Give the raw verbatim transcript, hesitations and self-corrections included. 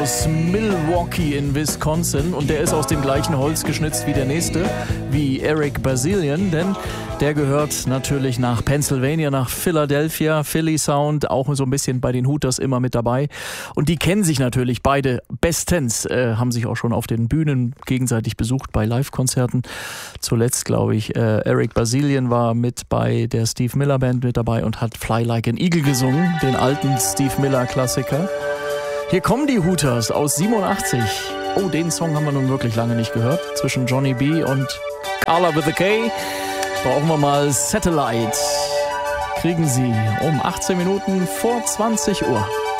Aus Milwaukee in Wisconsin, und der ist aus dem gleichen Holz geschnitzt wie der nächste, wie Eric Bazilian, denn der gehört natürlich nach Pennsylvania, nach Philadelphia, Philly Sound, auch so ein bisschen bei den Hooters immer mit dabei, und die kennen sich natürlich beide bestens, äh, haben sich auch schon auf den Bühnen gegenseitig besucht bei Live-Konzerten. Zuletzt, glaube ich, äh, Eric Bazilian war mit bei der Steve Miller Band mit dabei und hat Fly Like an Eagle gesungen, den alten Steve Miller Klassiker. Hier kommen die Hooters aus siebenundachtzig. Oh, den Song haben wir nun wirklich lange nicht gehört. Zwischen Johnny B. und Carla with a K brauchen wir mal Satellite. Kriegen Sie um achtzehn Minuten vor zwanzig Uhr.